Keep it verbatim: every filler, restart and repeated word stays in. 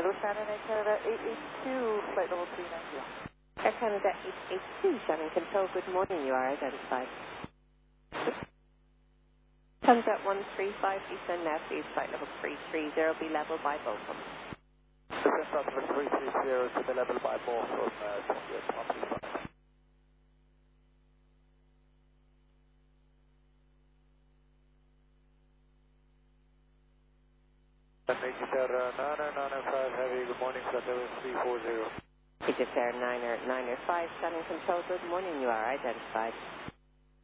Hello, Canada, Canada eight eight two, flight level three ninety. Air Canada eight eight two, Shannon Control, good morning, you are identified. Comes at one three five, descend now please, flight level three three zero, be level by both of them. Descend flight level three three zero to be level by both of them, uh, one three five. Exeter niner niner five Heavy, good morning, flight level three four zero. Exeter niner niner five, Shannon Control, good morning, you are identified.